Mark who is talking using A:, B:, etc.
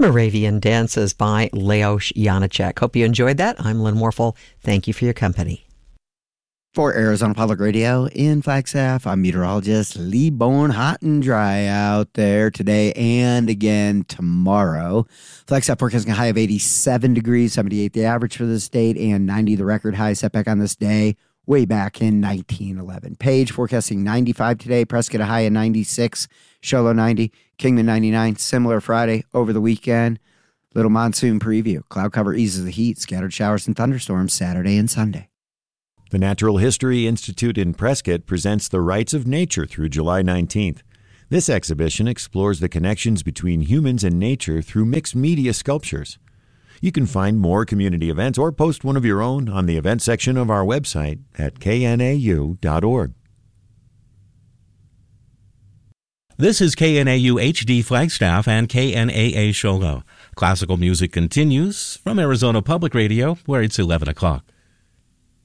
A: Moravian Dances by Leos Janicek. Hope you enjoyed that. I'm Lynn Morphle. Thank you for your company.
B: For Arizona Public Radio in Flagstaff, I'm meteorologist Lee Bourne. Hot and dry out there today and again tomorrow. Flagstaff forecasting a high of 87 degrees, 78 the average for the state, and 90 the record high set back on this day way back in 1911. Page forecasting 95 today, Prescott a high of 96, Show low 90, Kingman 99, similar Friday over the weekend. Little monsoon preview. Cloud cover eases the heat, scattered showers and thunderstorms Saturday and Sunday.
C: The Natural History Institute in Prescott presents The Rights of Nature through July 19th. This exhibition explores the connections between humans and nature through mixed media sculptures. You can find more community events or post one of your own on the event section of our website at knau.org.
D: This is KNAU HD Flagstaff and KNAA Shogo. Classical music continues from Arizona Public Radio, where it's 11 o'clock.